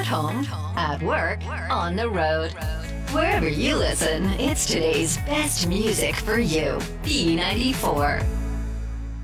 at home, at work, on the road. Wherever you listen, it's today's best music for you. B94.